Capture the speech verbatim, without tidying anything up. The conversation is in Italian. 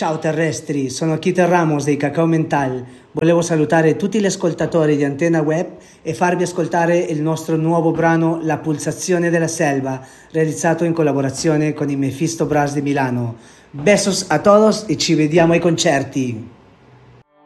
Ciao terrestri, sono Keith Ramos dei Cacao Mental. Volevo salutare tutti gli ascoltatori di Antenna Web e farvi ascoltare il nostro nuovo brano La pulsazione della selva, realizzato in collaborazione con i Mephisto Brass di Milano. Besos a todos e ci vediamo ai concerti!